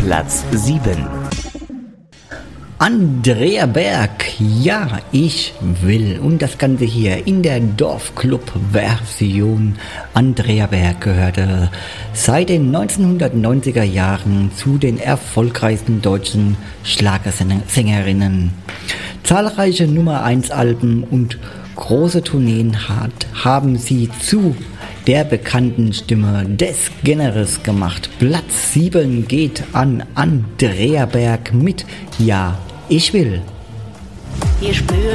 Platz 7. Andrea Berg, ja, ich will. Und das Ganze hier in der Dorfclub-Version. Andrea Berg gehörte seit den 1990er Jahren zu den erfolgreichsten deutschen Schlagersängerinnen. Zahlreiche Nummer-1-Alben und große Tourneen haben sie zu der bekannten Stimme des Genres gemacht. Platz 7 geht an Andrea Berg mit Ja, ich will. Wir spüren